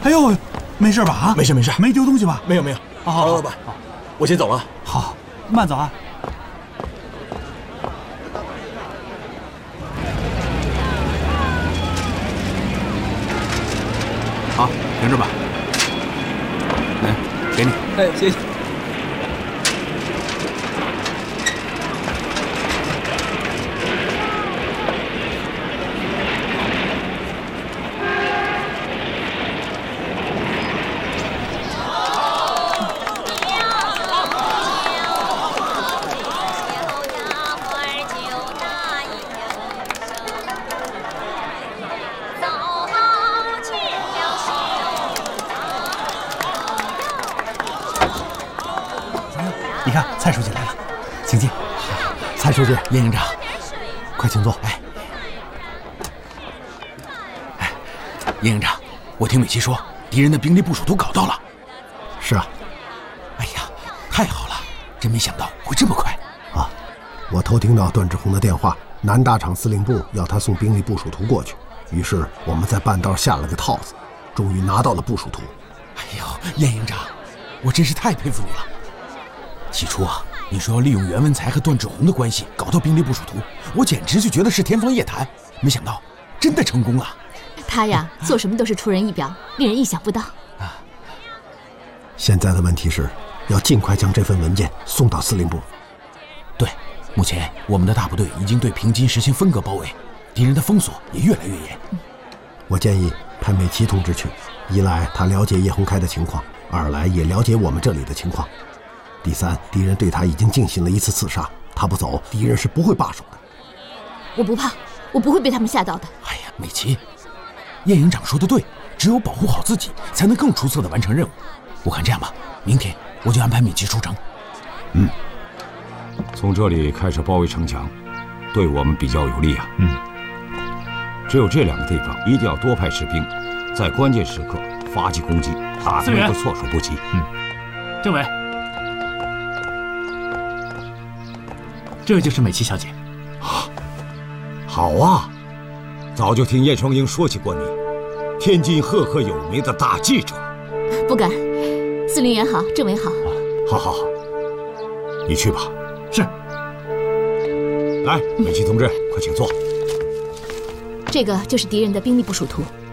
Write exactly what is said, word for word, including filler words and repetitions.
哎呦，没事吧？啊， 没事没事， 没丢东西吧？ 没有没有。 好， 老板，我先走了。 好，慢走啊。 好，停着吧。来，给你。 哎，谢谢。 你看，蔡书记来了，请进。 蔡书记，叶营长，快请坐。哎， 哎，叶营长，我听美琪说，敌人的兵力部署图搞到了。 是啊。 哎呀，太好了，真没想到会这么快啊！我偷听到段志宏的电话，南大厂司令部要他送兵力部署图过去，于是我们在半道下了个套子，终于拿到了部署图。 哎呦，叶营长，我真是太佩服你了。起初啊，你说要利用袁文才和段志宏的关系搞到兵力部署图，我简直就觉得是天方夜谭，没想到真的成功了。 他呀，做什么都是出人意表，令人意想不到。 啊， 现在的问题是，要尽快将这份文件送到司令部。 对，目前我们的大部队已经对平津实行分割包围，敌人的封锁也越来越严。 嗯、 我建议派美琪同志去，一来他了解叶洪开的情况，二来也了解我们这里的情况。第三，敌人对他已经进行了一次刺杀，他不走，敌人是不会罢手的。 我不怕，我不会被他们吓到的。 哎呀，美琪，叶营长说的对，只有保护好自己，才能更出色的完成任务。我看这样吧，明天我就安排美琪出城。 嗯， 从这里开始包围城墙，对我们比较有利啊。 嗯， 只有这两个地方一定要多派士兵，在关键时刻发起攻击，他才能够措手不及。 嗯，政委。这就是美琪小姐。 啊，好啊！早就听叶双英说起过你，天津赫赫有名的大记者。 不敢，司令员好，政委好。 好好好，你去吧。 是。 来，美琪同志，快请坐。 这个就是敌人的兵力部署图。